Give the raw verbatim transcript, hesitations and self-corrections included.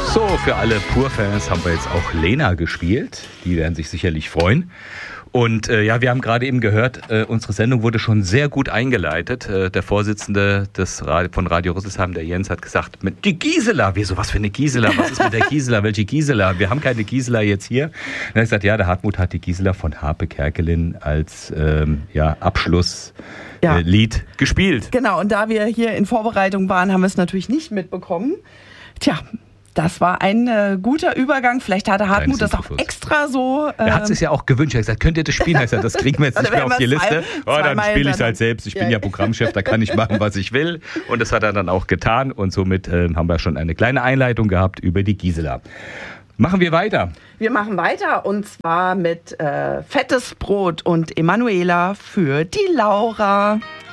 So, für alle Pur-Fans haben wir jetzt auch Lena gespielt. Die werden sich sicherlich freuen. Und äh, ja, wir haben gerade eben gehört, äh, unsere Sendung wurde schon sehr gut eingeleitet. Äh, der Vorsitzende des Radio, von Radio Rüsselsheim, der Jens, hat gesagt, mit die Gisela. Wieso, was für eine Gisela? Was ist mit der Gisela? Welche Gisela? Wir haben keine Gisela jetzt hier. Und er hat gesagt, ja, der Hartmut hat die Gisela von Harpe Kerkeling als ähm, ja, Abschluss Ja. Äh, Lied gespielt. Genau, und da wir hier in Vorbereitung waren, haben wir es natürlich nicht mitbekommen. Tja, das war ein äh, guter Übergang. Vielleicht hatte Hartmut das auch extra so. Ähm, er hat es ja auch gewünscht. Er hat gesagt, könnt ihr das spielen? Er hat gesagt, das kriegen wir jetzt nicht mehr auf die Liste. Oh, dann spiele ich es halt selbst. Ich bin ja Programmchef, da kann ich machen, was ich will. Und das hat er dann auch getan. Und somit äh, haben wir schon eine kleine Einleitung gehabt über die Gisela. Machen wir weiter. Wir machen weiter und zwar mit äh, Fettes Brot und Emanuela für die Laura.